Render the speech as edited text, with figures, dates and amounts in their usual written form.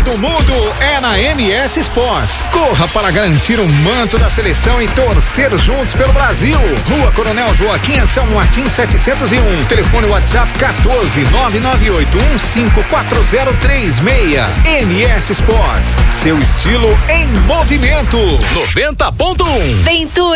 do mundo é na MS Sports. Corra para garantir o manto da seleção e torcer juntos pelo Brasil. Rua Coronel Joaquim Anselmo Martins 701. Telefone WhatsApp 14-998154036. MS Sports. Seu estilo em movimento. 90.1. Ventura.